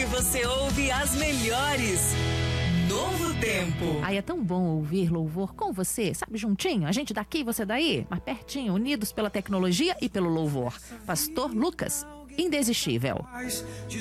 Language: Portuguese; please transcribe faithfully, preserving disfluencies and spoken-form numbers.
você ouve as melhores. Novo Tempo. Ai, é tão bom ouvir louvor com você, sabe, juntinho, a gente daqui, você daí, mas pertinho, unidos pela tecnologia e pelo louvor. Pastor Lucas, indesistível.